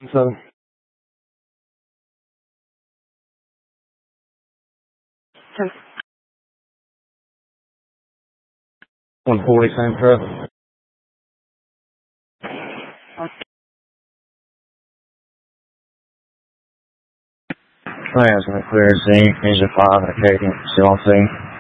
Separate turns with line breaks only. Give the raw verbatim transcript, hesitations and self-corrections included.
So, one forty same for us. Plans in the clear Z, Asia five, and a K, still on C.